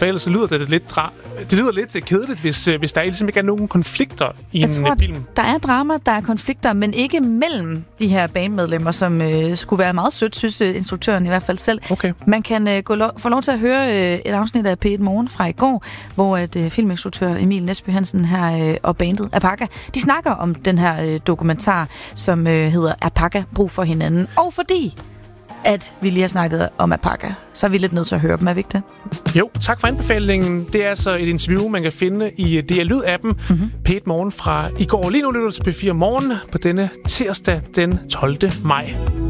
for ellers lyder det lyder lidt kedeligt, hvis der ligesom ikke er nogen konflikter i en film. Der er drama, der er konflikter, men ikke mellem de her bandmedlemmer, som skulle være meget sødt, synes instruktøren i hvert fald selv. Okay. Man kan få lov til at høre et afsnit af P1 Morgen fra i går, hvor filminstruktør Emil Næsby Hansen her og bandet Apaka, de snakker om den her dokumentar, som hedder Apaka, brug for hinanden. Og fordi at vi lige har snakket om Apaka, så er vi lidt nødt til at høre dem, er vi ikke det? Jo, tak for anbefalingen. Det er altså et interview, man kan finde i DR Lyd-appen. P1 Morgen fra i går. Lige nu lytter du til P4 Morgen på denne tirsdag den 12. maj.